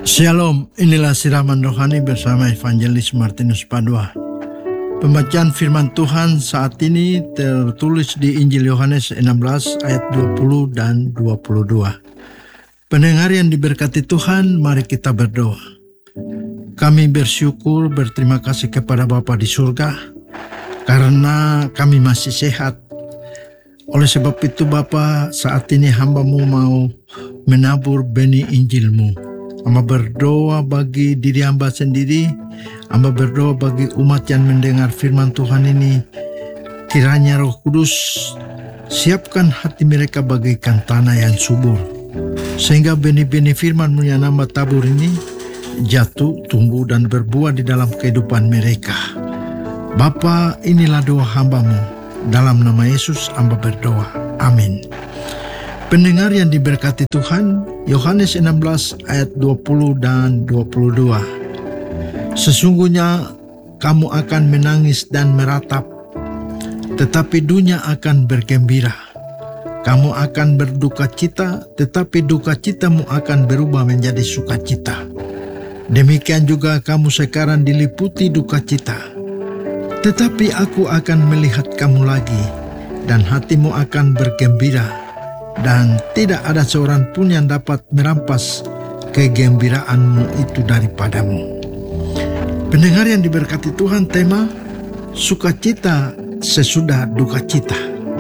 Shalom, inilah siraman rohani bersama Evangelis Martinus Padua. Pembacaan firman Tuhan saat ini tertulis di Injil Yohanes 16 ayat 20 dan 22. Pendengar yang diberkati Tuhan, mari kita berdoa. Kami bersyukur, berterima kasih kepada Bapa di surga karena kami masih sehat. Oleh sebab itu Bapa, saat ini hamba-Mu mau menabur benih Injil-Mu. Hamba berdoa bagi diri hamba sendiri, hamba berdoa bagi umat yang mendengar firman Tuhan ini. Kiranya Roh Kudus siapkan hati mereka bagaikan tanah yang subur, sehingga benih-benih firman-Mu yang hamba tabur ini jatuh, tumbuh dan berbuah di dalam kehidupan mereka. Bapa, inilah doa hamba-Mu. Dalam nama Yesus hamba berdoa. Amin. Pendengar yang diberkati Tuhan, Yohanes 16 ayat 20 dan 22. Sesungguhnya kamu akan menangis dan meratap, tetapi dunia akan bergembira. Kamu akan berduka cita, tetapi duka citamu akan berubah menjadi sukacita. Demikian juga kamu sekarang diliputi duka cita, tetapi aku akan melihat kamu lagi, dan hatimu akan bergembira. Dan tidak ada seorang pun yang dapat merampas kegembiraanmu itu daripadamu. Pendengar yang diberkati Tuhan, tema sukacita sesudah duka cita.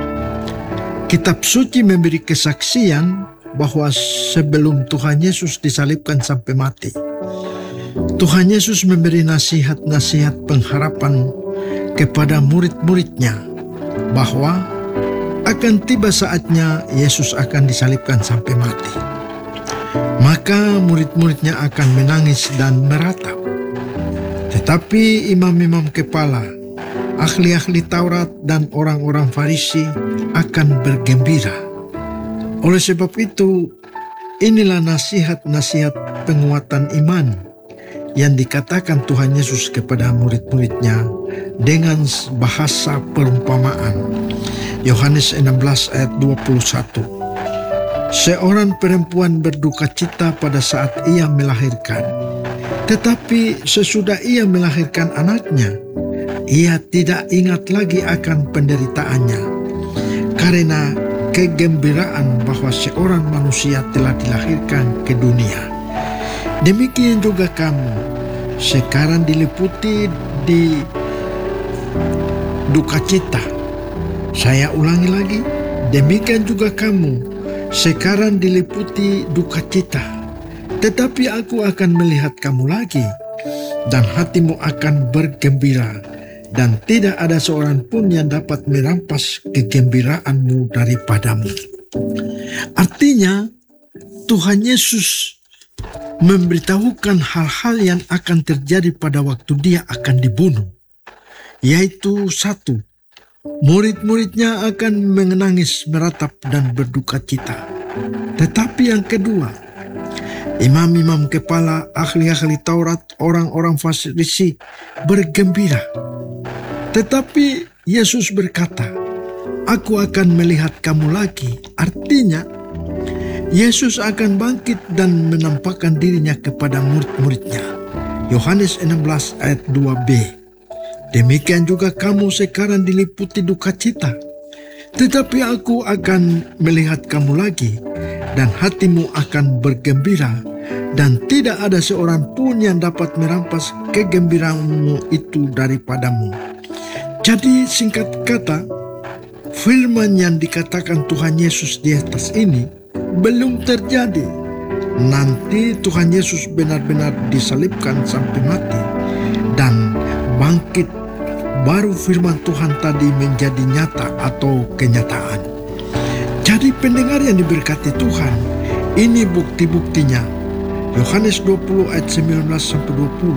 Kitab suci memberi kesaksian bahwa sebelum Tuhan Yesus disalibkan sampai mati, Tuhan Yesus memberi nasihat-nasihat pengharapan kepada murid-muridnya bahwa akan tiba saatnya Yesus akan disalibkan sampai mati. Maka murid-muridnya akan menangis dan meratap. Tetapi imam-imam kepala, ahli-ahli Taurat dan orang-orang Farisi akan bergembira. Oleh sebab itu, inilah nasihat-nasihat penguatan iman yang dikatakan Tuhan Yesus kepada murid-muridnya dengan bahasa perumpamaan. Yohanes 16 ayat 21. Seorang perempuan berduka cita pada saat ia melahirkan, tetapi sesudah ia melahirkan anaknya, ia tidak ingat lagi akan penderitaannya, karena kegembiraan bahwa seorang manusia telah dilahirkan ke dunia. Demikian juga kamu, sekarang diliputi di duka cita. Saya ulangi lagi, demikian juga kamu, sekarang diliputi duka cita. Tetapi aku akan melihat kamu lagi, dan hatimu akan bergembira, dan tidak ada seorang pun yang dapat merampas kegembiraanmu daripadamu. Artinya, Tuhan Yesus memberitahukan hal-hal yang akan terjadi pada waktu dia akan dibunuh. Yaitu satu, murid-muridnya akan menangis, meratap, dan berduka cita. Tetapi yang kedua, imam-imam kepala, ahli-ahli Taurat, orang-orang Farisi bergembira. Tetapi Yesus berkata, aku akan melihat kamu lagi. Artinya, Yesus akan bangkit dan menampakkan dirinya kepada murid-muridnya. Yohanes 16 ayat 2b. Demikian juga kamu sekarang diliputi duka cita, tetapi aku akan melihat kamu lagi, dan hatimu akan bergembira, dan tidak ada seorang pun yang dapat merampas kegembiraanmu itu daripadamu. Jadi singkat kata, firman yang dikatakan Tuhan Yesus di atas ini belum terjadi. Nanti Tuhan Yesus benar-benar disalibkan sampai mati dan bangkit, baru firman Tuhan tadi menjadi nyata atau kenyataan. Jadi pendengar yang diberkati Tuhan, ini bukti-buktinya. Yohanes 20 ayat 19-20.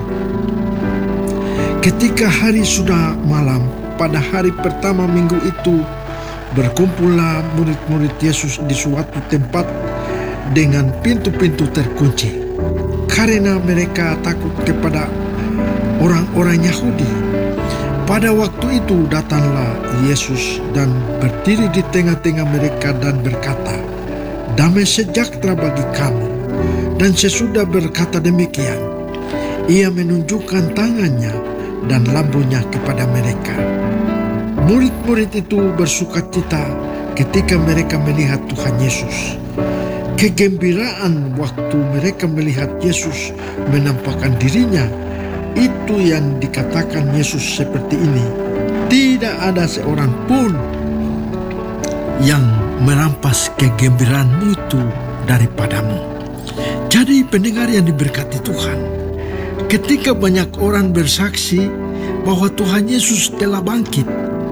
Ketika hari sudah malam, pada hari pertama minggu itu, berkumpullah murid-murid Yesus di suatu tempat dengan pintu-pintu terkunci, karena mereka takut kepada orang-orang Yahudi. Pada waktu itu datanglah Yesus dan berdiri di tengah-tengah mereka dan berkata, "Damai sejahtera bagi kamu." Dan sesudah berkata demikian, ia menunjukkan tangannya dan lambungnya kepada mereka. Murid-murid itu bersukacita ketika mereka melihat Tuhan Yesus. Kegembiraan waktu mereka melihat Yesus menampakkan dirinya, itu yang dikatakan Yesus seperti ini: tidak ada seorang pun yang merampas kegembiraanmu itu daripadamu. Jadi pendengar yang diberkati Tuhan, ketika banyak orang bersaksi bahwa Tuhan Yesus telah bangkit,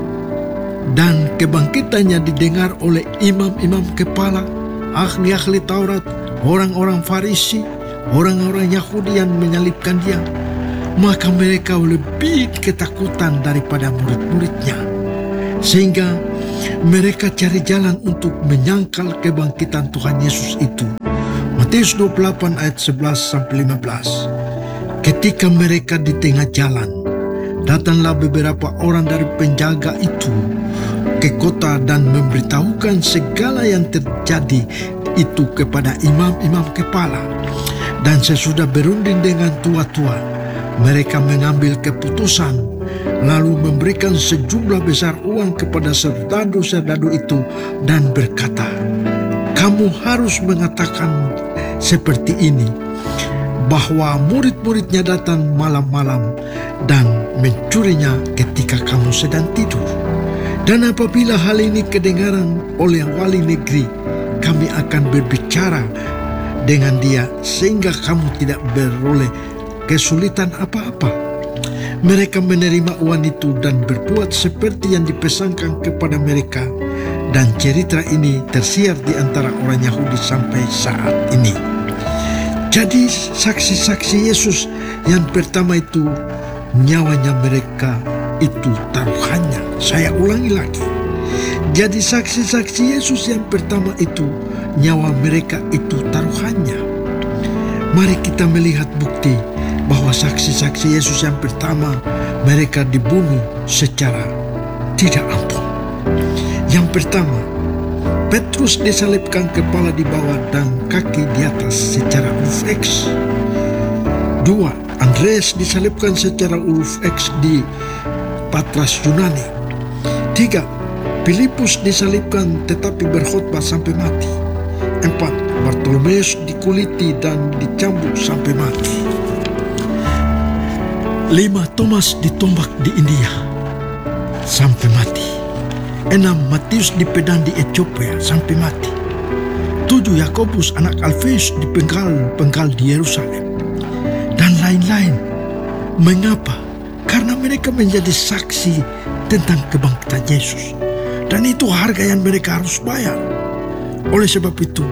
dan kebangkitannya didengar oleh imam-imam kepala, ahli-ahli Taurat, orang-orang Farisi, orang-orang Yahudi yang menyalibkan dia, maka mereka lebih ketakutan daripada murid-muridnya, sehingga mereka cari jalan untuk menyangkal kebangkitan Tuhan Yesus itu. Matius 28 ayat 11-15. Ketika mereka di tengah jalan, datanglah beberapa orang dari penjaga itu ke kota dan memberitahukan segala yang terjadi itu kepada imam-imam kepala. Dan sesudah berunding dengan tua-tua, mereka mengambil keputusan, lalu memberikan sejumlah besar uang kepada serdadu-serdadu itu dan berkata, kamu harus mengatakan seperti ini, bahwa murid-muridnya datang malam-malam dan mencurinya ketika kamu sedang tidur. Dan apabila hal ini kedengaran oleh wali negeri, kami akan berbicara dengan dia sehingga kamu tidak beroleh kesulitan apa-apa. Mereka menerima uang itu dan berbuat seperti yang dipesankan kepada mereka. Dan cerita ini tersiar di antara orang Yahudi sampai saat ini. Jadi saksi-saksi Yesus yang pertama itu, nyawanya mereka itu taruhannya. Saya ulangi lagi. Jadi saksi-saksi Yesus yang pertama itu, nyawa mereka itu taruhannya. Mari kita melihat bukti bahwa saksi-saksi Yesus yang pertama, mereka dibunuh secara tidak ampun. Yang pertama, Petrus disalibkan kepala di bawah dan kaki di atas secara huruf X. 2. Andreas disalibkan secara huruf X di Patras Yunani. 3. Filipus disalibkan tetapi berkhotbah sampai mati. 4. Bartolomeus dikuliti dan dicambuk sampai mati. 5. Thomas ditombak di India sampai mati. 6. Matius dipedang di Ethiopia sampai mati. 7. Yakobus anak Alfeus dipenggal di Yerusalem. Dan lain-lain. Mengapa? Karena mereka menjadi saksi tentang kebangkitan Yesus. Dan itu harga yang mereka harus bayar. Oleh sebab itu,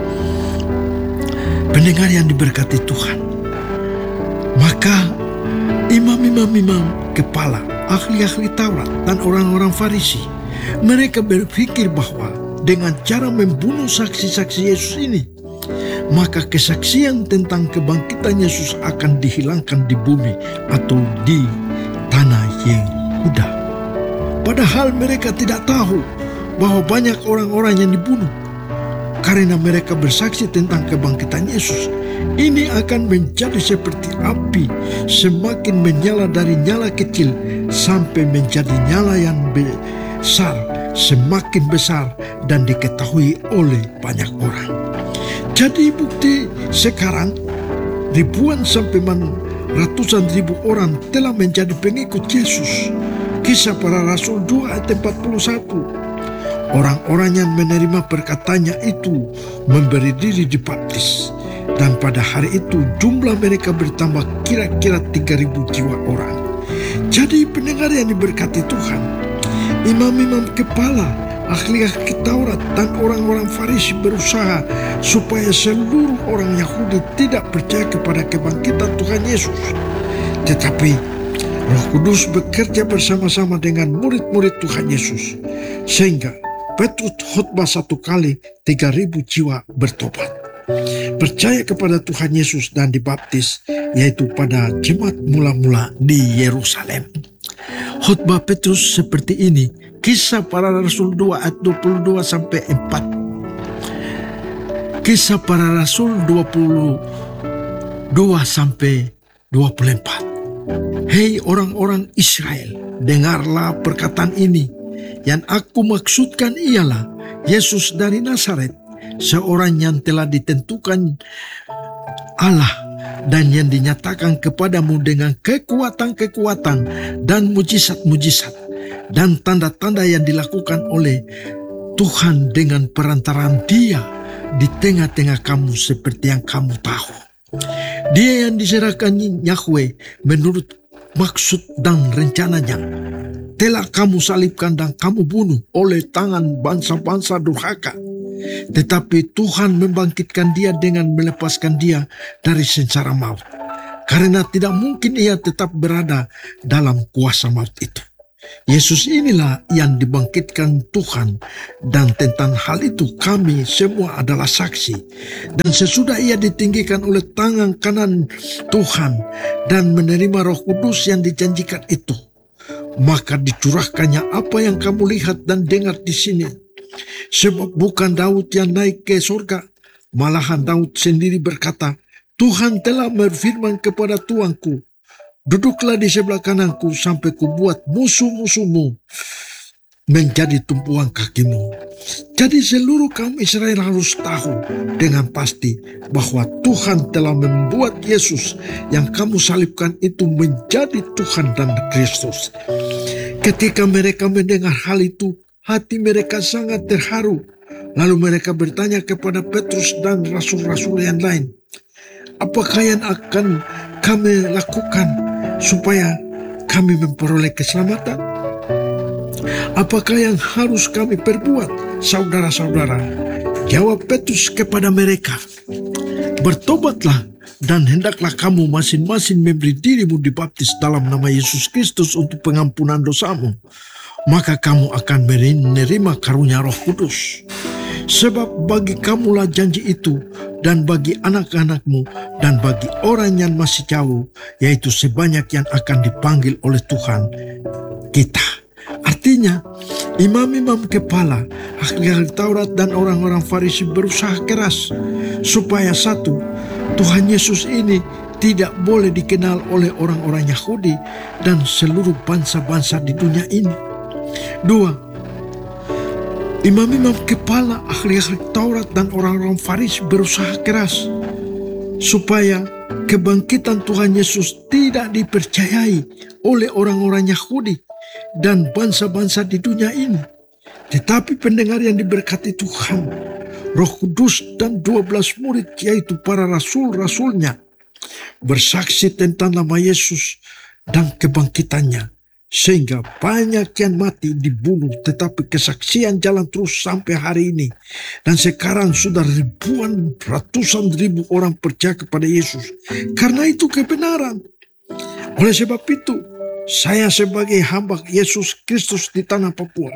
pendengar yang diberkati Tuhan, maka imam-imam kepala, ahli-ahli Taurat, dan orang-orang Farisi, mereka berpikir bahwa dengan cara membunuh saksi-saksi Yesus ini, maka kesaksian tentang kebangkitan Yesus akan dihilangkan di bumi atau di tanah Yehuda. Padahal mereka tidak tahu bahwa banyak orang-orang yang dibunuh karena mereka bersaksi tentang kebangkitan Yesus. Ini akan menjadi seperti api, semakin menyala dari nyala kecil sampai menjadi nyala yang besar, semakin besar dan diketahui oleh banyak orang. Jadi bukti sekarang ribuan sampai ratusan ribu orang telah menjadi pengikut Yesus. Kisah Para Rasul 2 ayat 41. Orang-orang yang menerima perkataannya itu memberi diri dibaptis. Dan pada hari itu jumlah mereka bertambah kira-kira 3.000 jiwa orang. Jadi pendengar yang diberkati Tuhan, imam-imam kepala, ahli-ahli Taurat, dan orang-orang Farisi berusaha supaya seluruh orang Yahudi tidak percaya kepada kebangkitan Tuhan Yesus. Tetapi Roh Kudus bekerja bersama-sama dengan murid-murid Tuhan Yesus, sehingga Petrus khotbah 1 kali 3.000 jiwa bertobat, percaya kepada Tuhan Yesus dan dibaptis, yaitu pada jemaat mula-mula di Yerusalem. Khotbah Petrus seperti ini. Kisah Para Rasul 2 ayat 22-4. Kisah Para Rasul 20 2-24. Hei orang-orang Israel, dengarlah perkataan ini. Yang aku maksudkan ialah Yesus dari Nazaret, seorang yang telah ditentukan Allah dan yang dinyatakan kepadamu dengan kekuatan-kekuatan dan mujizat-mujizat dan tanda-tanda yang dilakukan oleh Tuhan dengan perantaraan Dia di tengah-tengah kamu seperti yang kamu tahu. Dia yang diserahkan Yahweh menurut maksud dan rencananya telah kamu salibkan dan kamu bunuh oleh tangan bangsa-bangsa durhaka. Tetapi Tuhan membangkitkan dia dengan melepaskan dia dari sengsara maut. Karena tidak mungkin ia tetap berada dalam kuasa maut itu. Yesus inilah yang dibangkitkan Tuhan, dan tentang hal itu kami semua adalah saksi. Dan sesudah ia ditinggikan oleh tangan kanan Tuhan dan menerima Roh Kudus yang dijanjikan itu, maka dicurahkannya apa yang kamu lihat dan dengar di sini. Sebab bukan Daud yang naik ke surga, malahan Daud sendiri berkata, Tuhan telah berfirman kepada Tuanku, duduklah di sebelah kananku sampai kubuat musuh-musuhmu menjadi tumpuan kakimu. Jadi seluruh kaum Israel harus tahu dengan pasti bahwa Tuhan telah membuat Yesus yang kamu salibkan itu menjadi Tuhan dan Kristus. Ketika mereka mendengar hal itu, hati mereka sangat terharu. Lalu mereka bertanya kepada Petrus dan rasul-rasul yang lain, apakah yang akan kami lakukan supaya kami memperoleh keselamatan? Apakah yang harus kami perbuat, saudara-saudara? Jawab Petrus kepada mereka, bertobatlah dan hendaklah kamu masing-masing memberi dirimu dibaptis dalam nama Yesus Kristus untuk pengampunan dosamu. Maka kamu akan menerima karunia Roh Kudus. Sebab bagi kamulah janji itu, dan bagi anak-anakmu, dan bagi orang yang masih jauh, yaitu sebanyak yang akan dipanggil oleh Tuhan kita. Artinya, imam-imam kepala, ahli-ahli Taurat dan orang-orang Farisi berusaha keras supaya satu, Tuhan Yesus ini tidak boleh dikenal oleh orang-orang Yahudi dan seluruh bangsa-bangsa di dunia ini. 2. Imam-imam kepala, ahli-ahli Taurat dan orang-orang Farisi berusaha keras supaya kebangkitan Tuhan Yesus tidak dipercayai oleh orang-orang Yahudi dan bangsa-bangsa di dunia ini. Tetapi pendengar yang diberkati Tuhan, Roh Kudus dan 12 murid, yaitu para rasul-rasulnya, bersaksi tentang nama Yesus dan kebangkitannya. Sehingga banyak yang mati dibunuh, tetapi kesaksian jalan terus sampai hari ini. Dan sekarang sudah ribuan, ratusan ribu orang percaya kepada Yesus. Karena itu kebenaran. Oleh sebab itu, saya sebagai hamba Yesus Kristus di tanah Papua,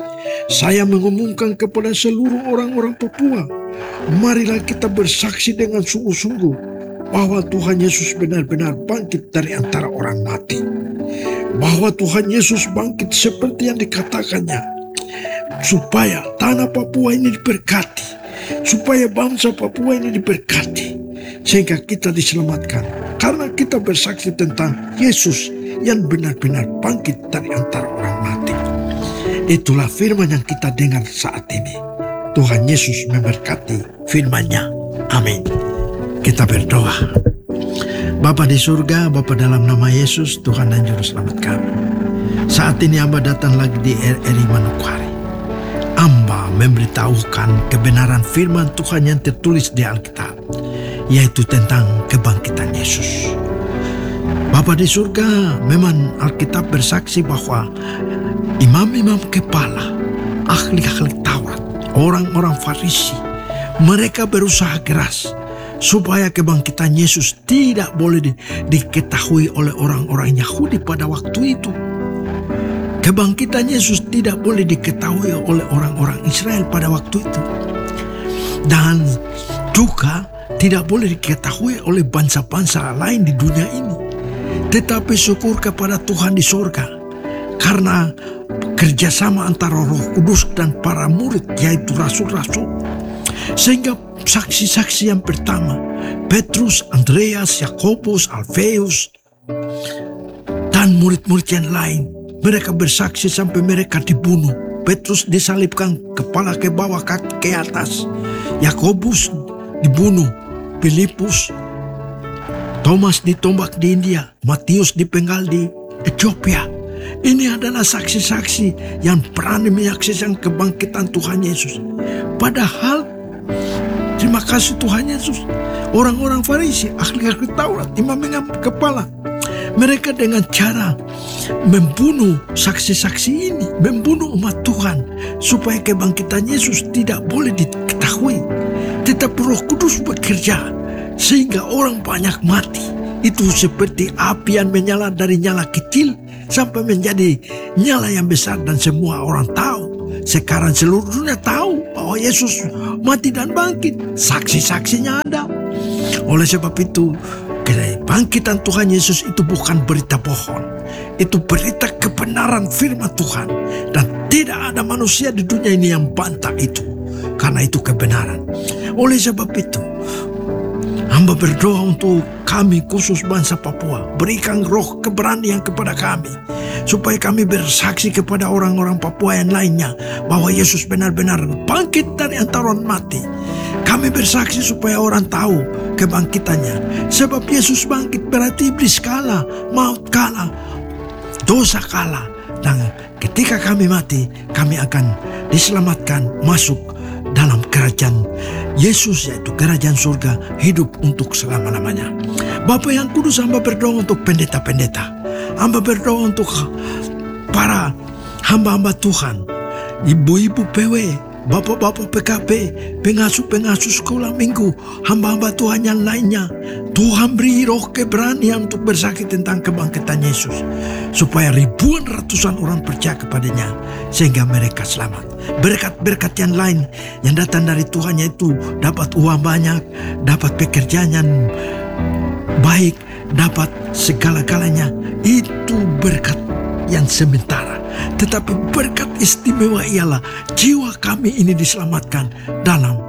saya mengumumkan kepada seluruh orang-orang Papua, marilah kita bersaksi dengan sungguh-sungguh bahwa Tuhan Yesus benar-benar bangkit dari antara orang mati. Bahwa Tuhan Yesus bangkit seperti yang dikatakannya, supaya tanah Papua ini diberkati, supaya bangsa Papua ini diberkati, sehingga kita diselamatkan. Karena kita bersaksi tentang Yesus yang benar-benar bangkit dari antara orang mati. Itulah firman yang kita dengar saat ini. Tuhan Yesus memberkati firman-Nya. Amin. Kita berdoa. Bapa di surga, Bapa dalam nama Yesus, Tuhan dan Juru Selamat kami. Saat ini hamba datang lagi di RRI Manokwari. Hamba memberitahukan kebenaran firman Tuhan yang tertulis di Alkitab, yaitu tentang kebangkitan Yesus. Bapa di surga, memang Alkitab bersaksi bahwa imam-imam kepala, ahli-ahli Taurat, orang-orang Farisi, mereka berusaha keras supaya kebangkitan Yesus tidak boleh diketahui oleh orang-orang Yahudi pada waktu itu. Kebangkitan Yesus tidak boleh diketahui oleh orang-orang Israel pada waktu itu. Dan juga tidak boleh diketahui oleh bangsa-bangsa lain di dunia ini. Tetapi syukur kepada Tuhan di sorga, karena kerjasama antara Roh Kudus dan para murid, yaitu rasul-rasul, Sehingga saksi-saksi yang pertama, Petrus, Andreas, Yakobus, Alfeus, dan murid-murid yang lain, mereka bersaksi sampai mereka dibunuh. Petrus disalibkan kepala ke bawah, kaki ke atas. Yakobus dibunuh. Filipus, Thomas ditombak di India. Matius dipenggal di Ethiopia. Ini adalah saksi-saksi yang berani menyaksikan kebangkitan Tuhan Yesus. Padahal, terima kasih Tuhan Yesus, orang-orang Farisi, ahli-ahli Taurat, imam-imam kepala, mereka dengan cara membunuh saksi-saksi ini, membunuh umat Tuhan, supaya kebangkitan Yesus tidak boleh diketahui. Tetapi Roh Kudus bekerja sehingga orang banyak mati. Itu seperti api yang menyala dari nyala kecil sampai menjadi nyala yang besar, dan semua orang tahu. Sekarang seluruh dunia tahu bahwa Yesus mati dan bangkit. Saksi-saksinya ada. Oleh sebab itu, kebangkitan Tuhan Yesus itu bukan berita bohong. Itu berita kebenaran firman Tuhan. Dan tidak ada manusia di dunia ini yang bantah itu. Karena itu kebenaran. Oleh sebab itu, hamba berdoa untuk kami khusus bangsa Papua. Berikan roh keberanian kepada kami, supaya kami bersaksi kepada orang-orang Papua yang lainnya bahwa Yesus benar-benar bangkit dari antara orang mati. Kami bersaksi supaya orang tahu kebangkitannya. Sebab Yesus bangkit berarti iblis kalah, maut kalah, dosa kalah. Dan ketika kami mati, kami akan diselamatkan masuk dalam kerajaan Yesus, yaitu kerajaan surga, hidup untuk selama-lamanya. Bapa yang kudus, hamba berdoa untuk pendeta-pendeta. Hamba berdoa untuk para hamba-hamba Tuhan, ibu-ibu PW, bapak-bapak PKP, pengasuh-pengasuh sekolah minggu, hamba-hamba Tuhan yang lainnya. Tuhan beri roh keberanian untuk bersaksi tentang kebangkitan Yesus, supaya ribuan ratusan orang percaya kepadanya, sehingga mereka selamat. Berkat-berkat yang lain yang datang dari Tuhan, yaitu dapat uang banyak, dapat pekerjaan yang baik, dapat segala-galanya, itu berkat yang sementara. Tetapi berkat istimewa ialah jiwa kami ini diselamatkan dalam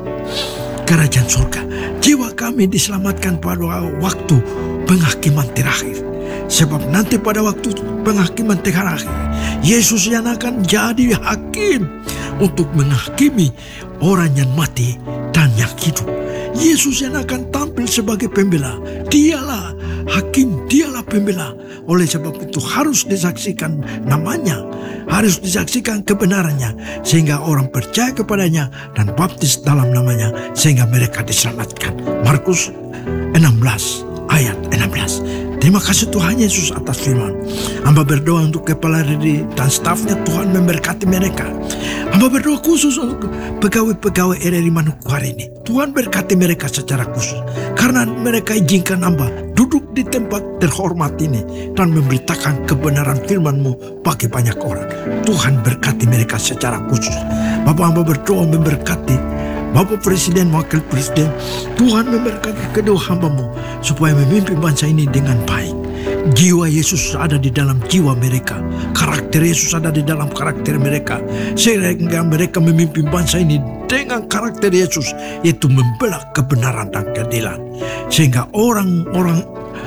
kerajaan surga. Jiwa kami diselamatkan pada waktu penghakiman terakhir. Sebab nanti pada waktu penghakiman terakhir, Yesus yang akan jadi hakim untuk menghakimi orang yang mati dan yang hidup. Yesus yang akan tampil sebagai pembela. Dialah hakim, dialah pembela. Oleh sebab itu harus disaksikan namanya, harus disaksikan kebenarannya, sehingga orang percaya kepadanya dan baptis dalam namanya, sehingga mereka diselamatkan. Markus 16 ayat 16. Terima kasih Tuhan Yesus atas firman. Hamba berdoa untuk kepala RRI dan stafnya, Tuhan memberkati mereka. Hamba berdoa khusus untuk pegawai-pegawai RRI Manokwari ini. Tuhan berkati mereka secara khusus, karena mereka izinkan hamba duduk di tempat terhormat ini dan memberitakan kebenaran firman-Mu bagi banyak orang. Tuhan berkati mereka secara khusus. Bapak, hamba berdoa memberkati Bapak Presiden, Wakil Presiden. Tuhan memberkati kedua hamba-Mu supaya memimpin bangsa ini dengan baik. Jiwa Yesus ada di dalam jiwa mereka. Karakter Yesus ada di dalam karakter mereka. Sehingga mereka memimpin bangsa ini dengan karakter Yesus, yaitu membela kebenaran dan keadilan. Sehingga orang-orang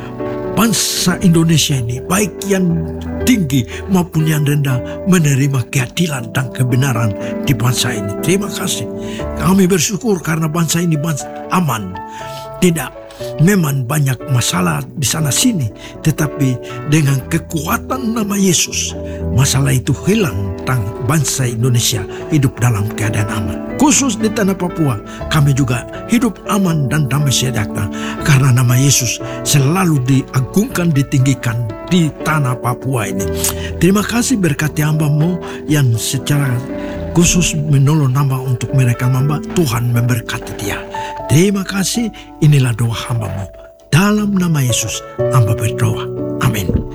bangsa Indonesia ini, baik yang tinggi maupun yang rendah, menerima keadilan dan kebenaran di bangsa ini. Terima kasih. Kami bersyukur karena bangsa ini bangsa aman. Tidak memang banyak masalah di sana sini, tetapi dengan kekuatan nama Yesus, masalah itu hilang dan bangsa Indonesia hidup dalam keadaan aman. Khusus di tanah Papua, kami juga hidup aman dan damai sejahtera karena nama Yesus selalu diagungkan, ditinggikan di tanah Papua ini. Terima kasih, berkati hamba-Mu yang secara khusus menolong hamba untuk mereka hamba. Tuhan memberkati dia. Terima kasih. Inilah doa hamba-Mu. Dalam nama Yesus hamba berdoa. Amin.